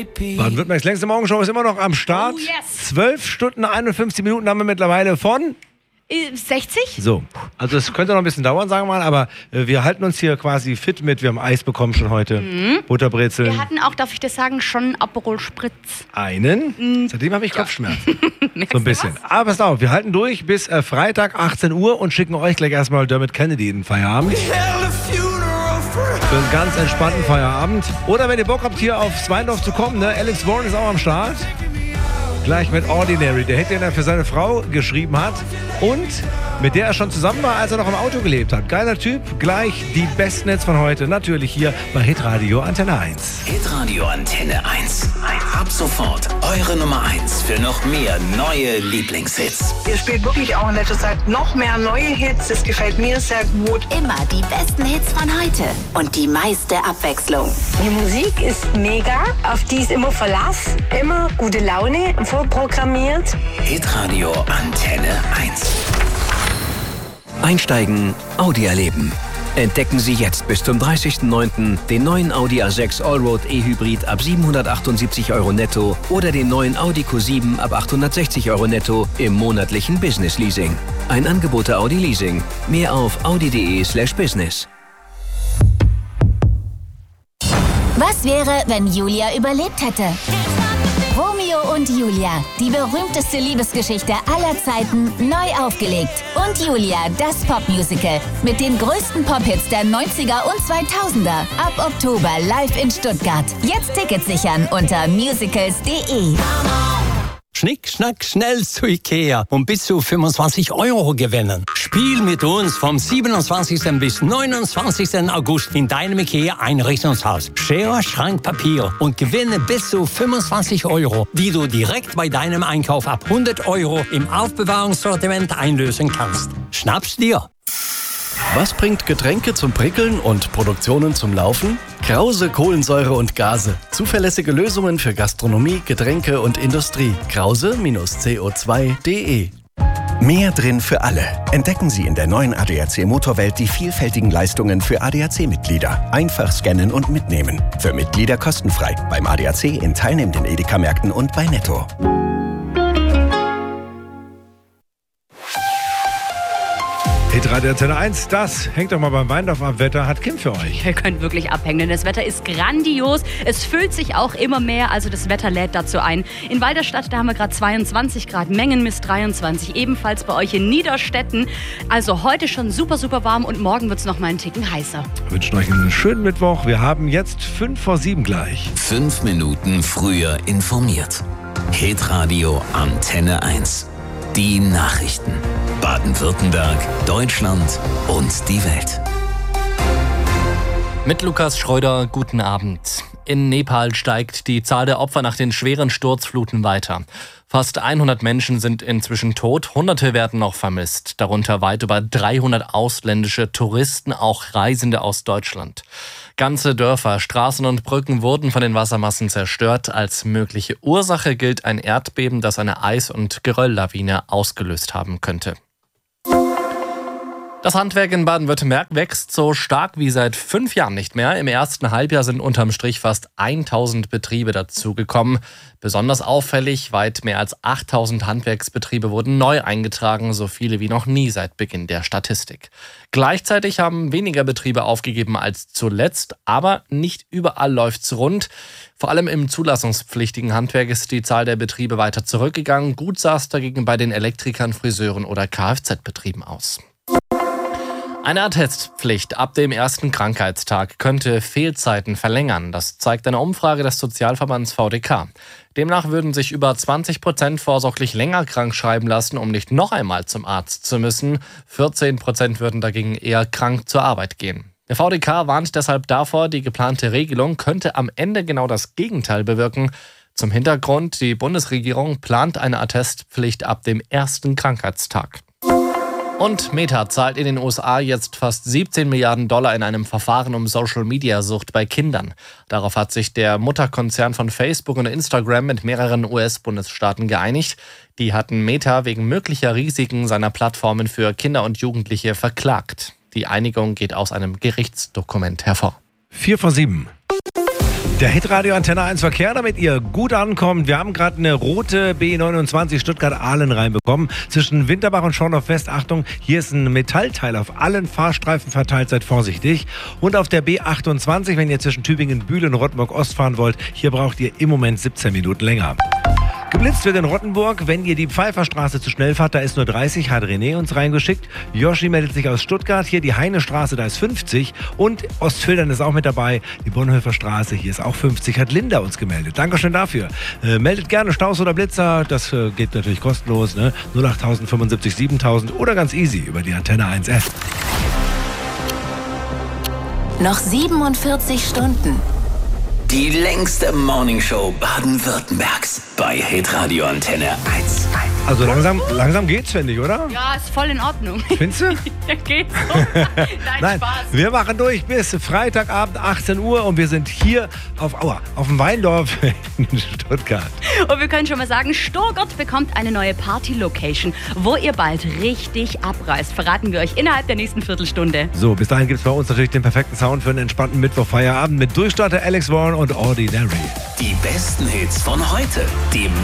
Baden-Württembergs längste Morgenshow ist immer noch am Start. Oh, yes. 12 Stunden, 51 Minuten haben wir mittlerweile von... 60? So, also es könnte noch ein bisschen dauern, sagen wir mal, aber wir halten uns hier quasi fit mit. Wir haben Eis bekommen schon heute, Butterbrezeln. Wir hatten auch, darf ich das sagen, schon Aperol Spritz. Einen? Seitdem habe ich Kopfschmerzen. Merkst So ein du bisschen. was? Aber pass auf, wir halten durch bis Freitag 18 Uhr und schicken euch gleich erstmal Dermot Kennedy in den Feierabend. Für einen ganz entspannten Feierabend. Oder wenn ihr Bock habt, hier aufs Weindorf zu kommen, ne? Alex Warren ist auch am Start. Gleich mit Ordinary, der Hit, den er für seine Frau geschrieben hat und mit der er schon zusammen war, als er noch im Auto gelebt hat. Geiler Typ. Gleich die besten Hits von heute. Natürlich hier bei Hitradio Antenne 1. Hitradio Antenne 1. Ab sofort eure Nummer 1 für noch mehr neue Lieblingshits. Ihr spielt wirklich auch in letzter Zeit noch mehr neue Hits. Das gefällt mir sehr gut. Immer die besten Hits von heute und die meiste Abwechslung. Die Musik ist mega, auf die ist immer Verlass, immer gute Laune, vorprogrammiert. Hitradio Antenne 1. Einsteigen, Audi erleben. Entdecken Sie jetzt bis zum 30.09. den neuen Audi A6 Allroad E-Hybrid ab 778 € netto oder den neuen Audi Q7 ab 860 € netto im monatlichen Business Leasing. Ein Angebot der Audi Leasing. Mehr auf audi.de/business. Was wäre, wenn Julia überlebt hätte? Romeo und Julia, die berühmteste Liebesgeschichte aller Zeiten, neu aufgelegt. Und Julia, das Popmusical mit den größten Pop-Hits der 90er und 2000er. Ab Oktober live in Stuttgart. Jetzt Tickets sichern unter musicals.de. Schnick, schnack, schnell zu Ikea und bis zu 25 € gewinnen. Spiel mit uns vom 27. bis 29. August in deinem Ikea-Einrichtungshaus. Schere, Schrank, Papier und gewinne bis zu 25 €, die du direkt bei deinem Einkauf ab 100 € im Aufbewahrungssortiment einlösen kannst. Schnapp's dir! Was bringt Getränke zum Prickeln und Produktionen zum Laufen? Krause Kohlensäure und Gase. Zuverlässige Lösungen für Gastronomie, Getränke und Industrie. Krause-CO2.de. Mehr drin für alle. Entdecken Sie in der neuen ADAC Motorwelt die vielfältigen Leistungen für ADAC-Mitglieder. Einfach scannen und mitnehmen. Für Mitglieder kostenfrei. Beim ADAC in teilnehmenden Edeka-Märkten und bei Netto. Hitradio Antenne 1, das hängt doch mal beim Weindorf ab. Wetter hat Kim für euch. Ihr könnt wirklich abhängen, denn das Wetter ist grandios. Es füllt sich auch immer mehr, also das Wetter lädt dazu ein. In Walderstadt, da haben wir gerade 22 Grad, Mengenmist 23, ebenfalls bei euch in Niederstetten. Also heute schon super, super warm und morgen wird es noch mal einen Ticken heißer. Wir wünschen euch einen schönen Mittwoch. Wir haben jetzt 6:55 gleich. 5 Minuten früher informiert. Hitradio Antenne 1. Die Nachrichten. Baden-Württemberg, Deutschland und die Welt. Mit Lukas Schreuder, guten Abend. In Nepal steigt die Zahl der Opfer nach den schweren Sturzfluten weiter. Fast 100 Menschen sind inzwischen tot, Hunderte werden noch vermisst. Darunter weit über 300 ausländische Touristen, auch Reisende aus Deutschland. Ganze Dörfer, Straßen und Brücken wurden von den Wassermassen zerstört. Als mögliche Ursache gilt ein Erdbeben, das eine Eis- und Gerölllawine ausgelöst haben könnte. Das Handwerk in Baden-Württemberg wächst so stark wie seit 5 Jahren nicht mehr. Im ersten Halbjahr sind unterm Strich fast 1000 Betriebe dazugekommen. Besonders auffällig, weit mehr als 8000 Handwerksbetriebe wurden neu eingetragen, so viele wie noch nie seit Beginn der Statistik. Gleichzeitig haben weniger Betriebe aufgegeben als zuletzt, aber nicht überall läuft's rund. Vor allem im zulassungspflichtigen Handwerk ist die Zahl der Betriebe weiter zurückgegangen. Gut sah es dagegen bei den Elektrikern, Friseuren oder Kfz-Betrieben aus. Eine Attestpflicht ab dem ersten Krankheitstag könnte Fehlzeiten verlängern. Das zeigt eine Umfrage des Sozialverbands VDK. Demnach würden sich über 20% vorsorglich länger krank schreiben lassen, um nicht noch einmal zum Arzt zu müssen. 14% würden dagegen eher krank zur Arbeit gehen. Der VDK warnt deshalb davor, die geplante Regelung könnte am Ende genau das Gegenteil bewirken. Zum Hintergrund, die Bundesregierung plant eine Attestpflicht ab dem ersten Krankheitstag. Und Meta zahlt in den USA jetzt fast $17 Milliarden in einem Verfahren um Social-Media-Sucht bei Kindern. Darauf hat sich der Mutterkonzern von Facebook und Instagram mit mehreren US-Bundesstaaten geeinigt. Die hatten Meta wegen möglicher Risiken seiner Plattformen für Kinder und Jugendliche verklagt. Die Einigung geht aus einem Gerichtsdokument hervor. 6:55. Der Hitradio Antenne 1 Verkehr, damit ihr gut ankommt. Wir haben gerade eine rote B29 Stuttgart-Ahlen reinbekommen. Zwischen Winterbach und Schorndorf West. Achtung, hier ist ein Metallteil auf allen Fahrstreifen verteilt. Seid vorsichtig. Und auf der B28, wenn ihr zwischen Tübingen, Bühl und Rottenburg-Ost fahren wollt, hier braucht ihr im Moment 17 Minuten länger. Geblitzt wird in Rottenburg, wenn ihr die Pfeifferstraße zu schnell fahrt, da ist nur 30, hat René uns reingeschickt. Joshi meldet sich aus Stuttgart, hier die Heinestraße, da ist 50 und Ostfildern ist auch mit dabei. Die Bonhoeffer Straße, hier ist auch 50, hat Linda uns gemeldet. Dankeschön dafür. Meldet gerne Staus oder Blitzer, das geht natürlich kostenlos, ne? 08000 75 7000 oder ganz easy über die Antenne 1 App. Noch 47 Stunden. Die längste Morningshow Baden-Württembergs bei Hitradio Antenne 1. Also langsam geht's, finde ich, oder? Ja, ist voll in Ordnung. Findest du? Ja, geht so. Nein, Spaß. Wir machen durch bis Freitagabend 18 Uhr und wir sind hier auf dem Weindorf in Stuttgart. Und wir können schon mal sagen, Stuttgart bekommt eine neue Party-Location, wo ihr bald richtig abreist. Verraten wir euch innerhalb der nächsten Viertelstunde. So, bis dahin gibt's bei uns natürlich den perfekten Sound für einen entspannten Mittwoch-Feierabend mit Durchstarter Alex Warren und Ordinary. Die besten Hits von heute, dem